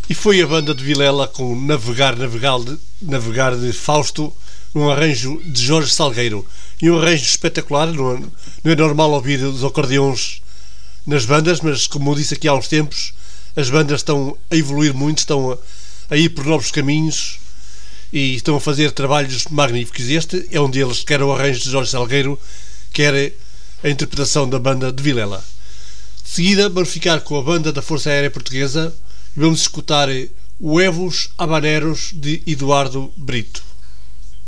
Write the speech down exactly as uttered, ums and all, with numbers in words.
E foi a banda de Vilela com Navegar, Navegar, de, Navegar de Fausto, num arranjo de Jorge Salgueiro. E um arranjo espetacular. Não, não é normal ouvir os acordeões nas bandas, mas como eu disse aqui há uns tempos, as bandas estão a evoluir muito, estão a, a ir por novos caminhos e estão a fazer trabalhos magníficos. Este é um deles, quer o arranjo de Jorge Salgueiro, quer a interpretação da banda de Vilela. De seguida vamos ficar com a banda da Força Aérea Portuguesa e vamos escutar o Evos Habaneros de Eduardo Brito.